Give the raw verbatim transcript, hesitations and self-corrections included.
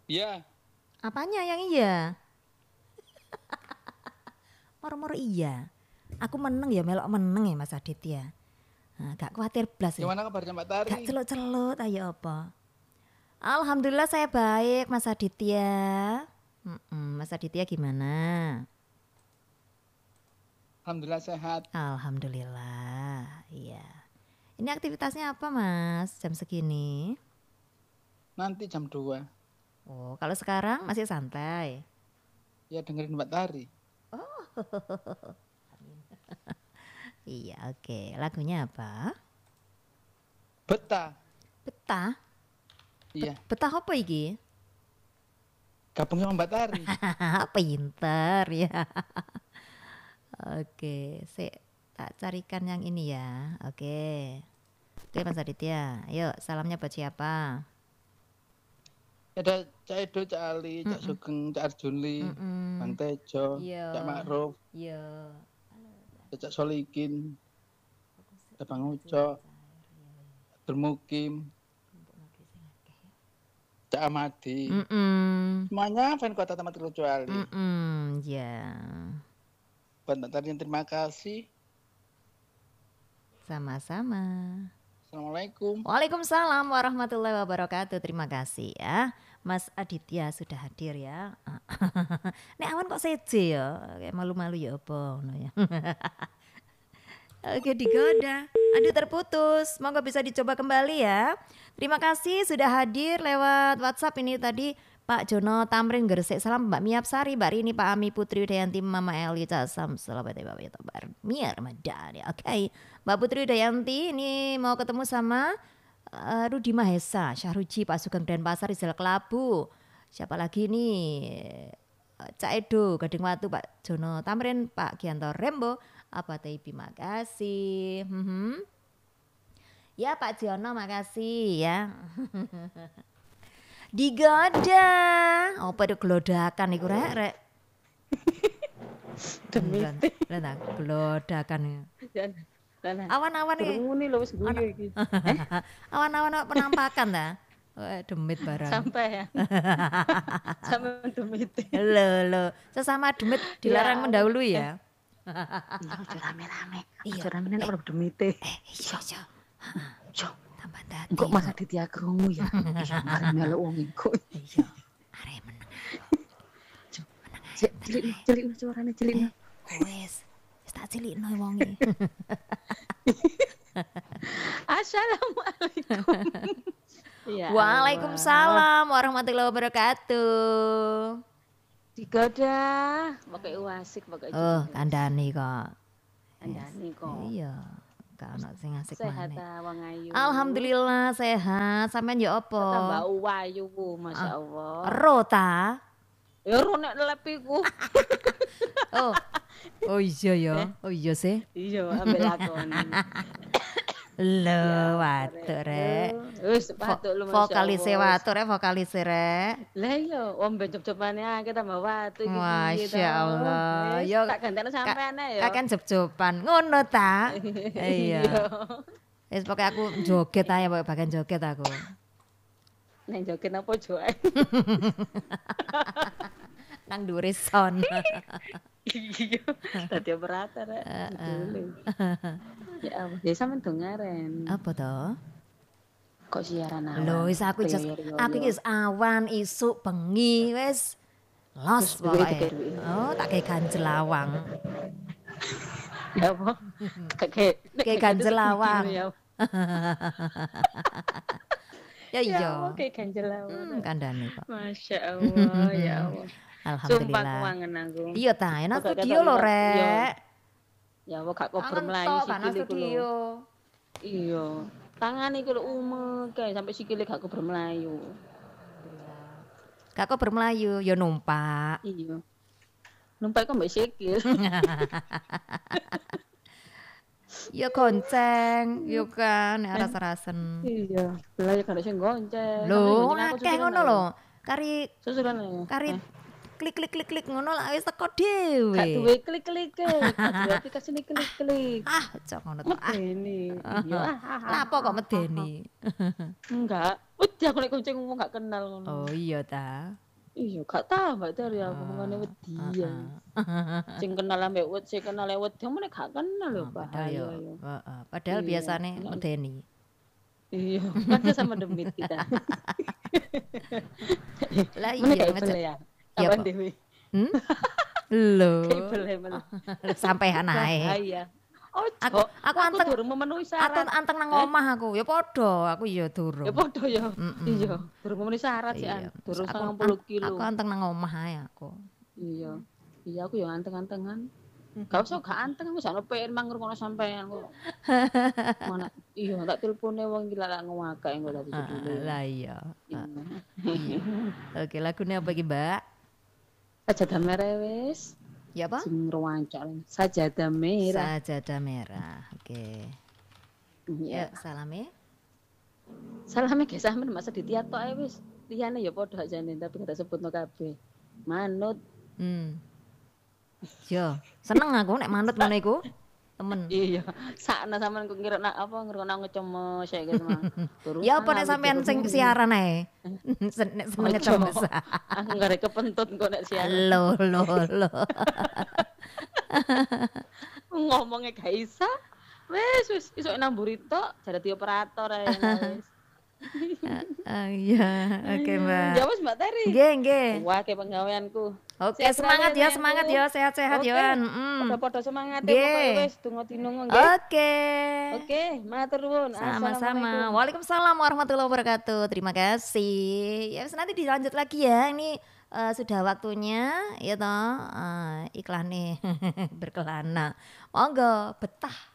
Iya. Apanya yang iya? Moro-moro iya. Aku meneng ya, melok meneng ya Mas Adit ya. Nah, gak khawatir blas ya. Gimana kabarnya Mbak Tari? Gak celut-celut ayo apa. Alhamdulillah saya baik Mas Aditya. Mm-mm, Mas Aditya gimana? Alhamdulillah sehat. Alhamdulillah. Iya. Ini aktivitasnya apa Mas jam segini? Nanti jam dua. Oh, kalau sekarang masih santai. Ya dengerin Mbak Tari. Oh. Iya, oke. Lagunya apa? Betah. Betah? Iya. Betah apa iki? Gabung sama Mbak Tari. Pinter ya. Oke, saya tak carikan yang ini ya. Oke. Oke Mas Aditya, yuk salamnya buat siapa? Ada Cak Edo, Cak Ali, Cak Sugeng, Cak Arjunli, Bang Tejo, Cak Ma'ruf, Iya. Cak Solikin, ada Bang Uco, Bermukim, Cak Amadi. Mm-mm. Semuanya fan Kota Tamat Kecuali. Mm-mm, ya. Buat Mbak Tari terima kasih. Sama-sama. Assalamualaikum. Waalaikumsalam warahmatullahi wabarakatuh. Terima kasih ya. Mas Aditya sudah hadir ya. Nek awan kok seje ya. Kayak malu-malu ya apa ngono ya. Oke digoda. Aduh terputus. Monggo bisa dicoba kembali ya. Terima kasih sudah hadir lewat WhatsApp ini tadi Pak Jono Tamrin Gresik. Salam Mbak Miap Sari, Mbak Rini, Pak Ami Putri Udayanti, Mama Eli Casam. Selamat ya Bapak Tabar. Mia Ramadan ya. Oke. Mbak Putri Udayanti ini mau ketemu sama uh, Rudi Mahesa, Syahruji, Pak Sugeng Denpasar, Rizal Kelabu. Siapa lagi nih? Cak Edo, Gading Watu, Pak Jono Tamrin, Pak Gianto Rembo. Apa Taibi, makasih. Hmm. Ya Pak Jono makasih ya. Digoda. Oh pada gelodakan iku rek rek. Demi Lah gelodakan. Awan-awan iki. Muni lho wis guyu iki. Awan-awan penampakan ta. Oh, demit barang. Sampai ya. Sampai demit. Lho lho, sesama demit dilarang Ya. mendahului ya. Iya, aja rame-rame. Iya. Aja rame nek ora demite. Eh, iya iya. Yo, Tambah dadi. kok Mas Aditya krungu ya? Iya, arep melok wong iku. Iya. Arek meneng. Cilik, cilik suarane cilik. Wes. Wis tak cilikno wonge. Assalamualaikum. Ya. Waalaikumsalam warahmatullahi wabarakatuh. Digoda, pakai wasik, pakai Oh, kandhani kok. Andani kok. Iya. Gak ono sing asik Sehat maneh. ta wong ayu. Alhamdulillah sehat. Sampean yo Tambah apa? wayu, masyaallah. Ero ta? Ya ro nek lep iku. Oh. Oh iya ya. Oh iya sih. Iya, ambil lakon. Lho, watuk rek. Wis patuk lu Vokalise watuk rek, vokalise rek. Lah iya, wong jep-jepane akeh tambah watu iki. Masya Allah. Yo tak gantene sampean ae ya. Kan jep-jepan. Ngono ta? Iya. Wis pokoke aku joget ae pokoke bagian joget aku. Neng joget apa joe? Nang dhuwure son. Iya. Dadi operator rek. Ya Allah, ya sampean dongaren. Apa to? Kok siaran awan? Lho, wis aku just aku iki awan isuk bengi wis los pokoke. Oh, tak kayak ganjel lawang. Ya apa? Kayak Kayak ganjel lawang. Ya iya. Ya kayak ganjel lawang. Hmm, kandhane kok. Masya Allah, ya Allah. Sumpah Alhamdulillah. kuwangen aku. Iya ta, enak studio lho, Rek. Ya apa gak kober Kangen mlayu tok, kan sikile iku lho. studio. Iya. Tangan iku lho umek kae sampai sikile gak kober mlayu. Gak kok bermelayu, ya numpak. Iya. Numpak kok mbek sikil. Ya gonceng, yo kan nek aras-arasen. Iya. Lah ya kan sing gonceng. Lho, akeh ngono lho. Kari Susulan lho. kari klik klik klik klik ngono lah wis teko Gak dhewe. duwe klik-klik, gak duwe aplikasi ini klik-klik. Ah, cok ngono to. Ah. Medeni. Iya. ah, ah, ah, Lah apa kok ah, ah, medeni? ah. Enggak. Wedi aku nek kucing ngomong gak kenal ngono. Oh iya ta. Iya, gak tahu Mbak Dari aku ngomongane wedi ya. Sing kenal ambek wed, sing kenal lewat dia nek gak kenal lho Oh, padahal yo, bahaya yo. heeh, padahal Iya. biasane Nek- medeni. Iya, kan sama demit kita. Lah Mana iya kayak ngecek. bele ya? Iya, Kapan Pak. dewe? Hmm? Lho. Kayak bele mana? Sampean ae. Bahaya. Oh, Aku aku anteng durung memenuhi Aku syarat. anteng nang omah aku. Ya padha, aku ya durung. Ya podo ya. Mm-mm. Iya, durung memenuhi syarat sih Iya. an. Durung Aku- sangang puluh an- kilo. Aku anteng nang omah ae aku. Iya. Iya aku ya anteng-antengan. Gak usah gak anteng aku sakno P R mang ngrungokno sampean kok. Mana iya tak telepone wong gila lak ngewakake engko tadi Ah, judule. lah iya. Iya. Iya. Oke, lagune apa iki, Mbak? Sajadah merah wis. Ya apa? Sing ruwancak. Sajadah merah. Sajadah merah. Oke. Iya. Ya, salame. Salame ge sampean masa ditiat tok ae wis. Liyane ya padha jane tapi gak tak sebutno kabeh. Manut. Hmm. Yo, seneng aku nek manut ngono iku. Temen. Iya. Sakna sampean kok ngira nak apa ngrungokno ngecemes ya gitu mah. Durung Ya apa nek salah, sampean durung sing ngomong. siaran ae. Sen- Nek seneng Ojo. ngecemes. Aku gak ada kepentut kok nek siaran. Lo lo lo. Ngomongnya gak isa. Wes wes iso namburi tok jadi operator ae wes. Ah, iya, oke Mbak. Ya wes Mbak Teri. Nggih, nggih. Wah ke penggaweanku. Oke, Sehat semangat selalu ya, ya, semangat Bu. ya, sehat-sehat Oke. ya. Mm. Podo-podo semangat Nggih. pokoknya wes donga dinungo nggih. Oke. Oke, matur nuwun. Sama-sama. Assalamualaikum. Waalaikumsalam warahmatullahi wabarakatuh. Terima kasih. Ya, wis nanti dilanjut lagi ya. Ini eh, sudah waktunya ya toh eh, iklan nih berkelana. Monggo betah